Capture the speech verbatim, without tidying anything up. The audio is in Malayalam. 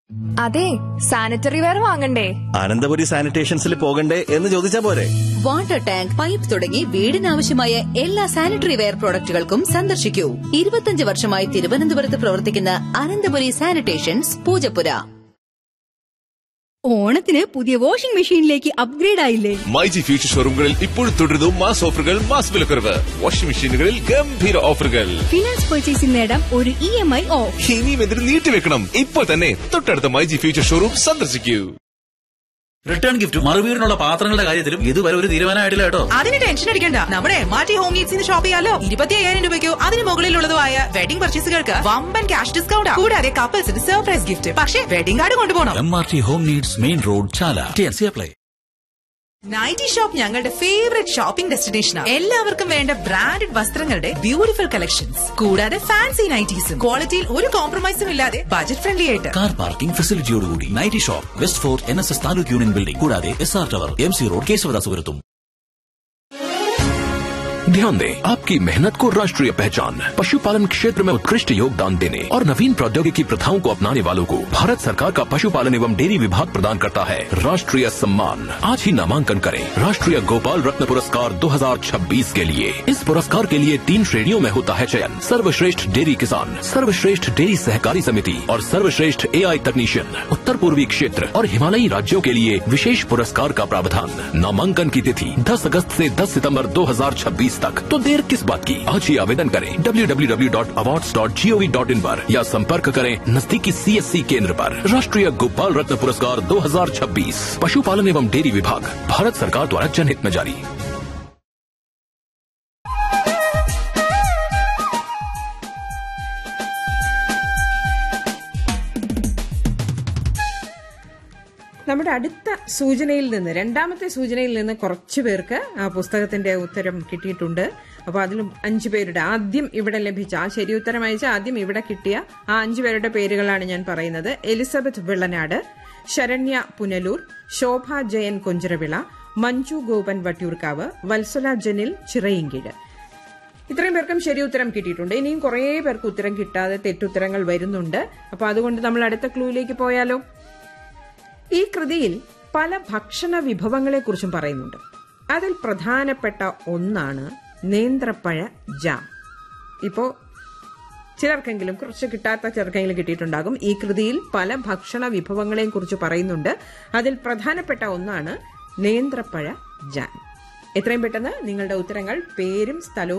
അതെ, സാനിറ്ററി വെയർ വാങ്ങണ്ടേ? അനന്തപുരി സാനിറ്റേഷൻസിൽ പോകണ്ടേ എന്ന് ചോദിച്ചാ പോരെ? വാട്ടർ ടാങ്ക്, പൈപ്പ് തുടങ്ങി വീടിനാവശ്യമായ എല്ലാ സാനിറ്ററി വെയർ പ്രോഡക്റ്റുകൾക്കും സന്ദർശിക്കൂ. ഇരുപത്തിയഞ്ച് വർഷമായി തിരുവനന്തപുരത്ത് പ്രവർത്തിക്കുന്ന അനന്തപുരി സാനിറ്റേഷൻസ്, പൂജപ്പുര. ഓണത്തിന് പുതിയ വാഷിംഗ് മെഷീനിലേക്ക് അപ്ഗ്രേഡ് ആയില്ലേ? മൈജി ഫ്യൂച്ചർ ഷോറൂമുകളിൽ ഇപ്പോഴും തുടരുന്നു മാസ് ഓഫറുകൾ, മാസ് വിലക്കുറവ്. വാഷിംഗ് മെഷീനുകളിൽ ഗംഭീര ഓഫറുകൾ. ഫിനാൻസ് പർച്ചേസിൽ നേടാം ഒരു ഇ എം ഐ ഓഫ്. ഇനിയും എന്തിനു നീട്ടിവെക്കണം? ഇപ്പോൾ തന്നെ തൊട്ടടുത്ത മൈജി ഫ്യൂച്ചർ ഷോറൂം സന്ദർശിക്കൂ. റിട്ടേൺ ഗിഫ്റ്റ് മറുവീടിനുള്ള പാത്രങ്ങളുടെ കാര്യത്തിലും ഇതുവരെ ഒരു തീരുമാനമായിട്ടില്ല കേട്ടോ. അതിന് ടെൻഷൻ അടിക്കണ്ട. നമ്മുടെ M R T home നീഡ്സിന് shop ചെയ്യാലോ. ഇരുപത്തി അയ്യായിരം രൂപയ്ക്കോ അതിന് മുകളിലുള്ളതുമായ വെഡിംഗ് പർച്ചേസുകൾക്ക് വമ്പൻ ക്യാഷ് ഡിസ്കൗണ്ട്. കൂടാതെ കപ്പിൾസിന് സർപ്രൈസ് ഗിഫ്റ്റ്. പക്ഷേ വെഡിംഗ് കാർഡ് കൊണ്ടുപോകണം. M R T home needs, main road, ചാല. T N C apply. Nightie shop ഞങ്ങളുടെ ഫേവറേറ്റ് ഷോപ്പിംഗ് ഡെസ്റ്റിനേഷനാണ്. എല്ലാവർക്കും വേണ്ട ബ്രാൻഡഡ് വസ്ത്രങ്ങളുടെ ബ്യൂട്ടിഫുൾ കളക്ഷൻസ്, കൂടാതെ ഫാൻസി നൈറ്റീസും ക്വാളിറ്റിയിൽ ഒരു കോംപ്രമൈസും ഇല്ലാതെ ബജറ്റ് ഫ്രണ്ട്ലി ആയിട്ട്. Car parking ഫെസിലിറ്റിയോടുകൂടി nightie shop, west fort N S S taluk union building, കൂടാതെ S R tower, M C road, കേശവദാസപുരത്തും. ध्यान दें, आपकी मेहनत को राष्ट्रीय पहचान। पशुपालन क्षेत्र में उत्कृष्ट योगदान देने और नवीन प्रौद्योगिकी प्रथाओं को अपनाने वालों को भारत सरकार का पशुपालन एवं डेयरी विभाग प्रदान करता है राष्ट्रीय सम्मान। आज ही नामांकन करें राष्ट्रीय गोपाल रत्न पुरस्कार दो हज़ार छब्बीस के लिए। इस पुरस्कार के लिए तीन श्रेणियों में होता है चयन: सर्वश्रेष्ठ डेयरी किसान, सर्वश्रेष्ठ डेयरी सहकारी समिति और सर्वश्रेष्ठ ए आई तकनीशियन। उत्तर पूर्वी क्षेत्र और हिमालयी राज्यों के लिए विशेष पुरस्कार का प्रावधान। नामांकन की तिथि दस अगस्त से दस सितंबर दो हज़ार छब्बीस तक। तो देर किस बात की, आज ही आवेदन करें W W W dot awards dot G O V dot in पर या संपर्क करें नजदीकी सी एस सी केंद्र पर। राष्ट्रीय गोपाल रत्न पुरस्कार दो हज़ार छब्बीस पशुपालन एवं डेयरी विभाग, भारत सरकार द्वारा जनहित में जारी। നമ്മുടെ അടുത്ത സൂചനയിൽ നിന്ന് രണ്ടാമത്തെ സൂചനയിൽ നിന്ന് കുറച്ചു പേർക്ക് ആ പുസ്തകത്തിന്റെ ഉത്തരം കിട്ടിയിട്ടുണ്ട്. അപ്പൊ അതിലും അഞ്ചു പേരുടെ ആദ്യം ഇവിടെ ലഭിച്ച ആ ശരി ഉത്തരം അയച്ച ആദ്യം ഇവിടെ കിട്ടിയ ആ അഞ്ചു പേരുടെ പേരുകളാണ് ഞാൻ പറയുന്നത്. എലിസബത്ത് വെള്ളനാട്, ശരണ്യ പുനലൂർ, ശോഭ ജയൻ കൊഞ്ചിറവിള, മഞ്ജു ഗോപൻ വട്ടിയൂർക്കാവ്, വത്സല ജനിൽ ചിറയിൻകീഴ്. ഇത്രയും പേർക്കും ശരി ഉത്തരം കിട്ടിയിട്ടുണ്ട്. ഇനിയും കുറേ പേർക്ക് ഉത്തരം കിട്ടാതെ തെറ്റുത്തരങ്ങൾ വരുന്നുണ്ട്. അപ്പൊ അതുകൊണ്ട് നമ്മൾ അടുത്ത ക്ലൂയിലേക്ക് പോയാലോ? ഈ കൃതിയിൽ പല ഭക്ഷണ വിഭവങ്ങളെക്കുറിച്ചും പറയുന്നുണ്ട്. അതിൽ പ്രധാനപ്പെട്ട ഒന്നാണ് നേന്ത്രപ്പഴ ജാം. ഇപ്പോ ചിലർക്കെങ്കിലും കുറച്ച് കിട്ടാത്ത ചിലർക്കെങ്കിലും കിട്ടിയിട്ടുണ്ടാകും. ഈ കൃതിയിൽ പല ഭക്ഷണ വിഭവങ്ങളെയും കുറിച്ച് പറയുന്നുണ്ട്. അതിൽ പ്രധാനപ്പെട്ട ഒന്നാണ് നേന്ത്രപ്പഴ ജാം. എത്രയും പെട്ടെന്ന് നിങ്ങളുടെ ഉത്തരങ്ങൾ, പേരും സ്ഥലവും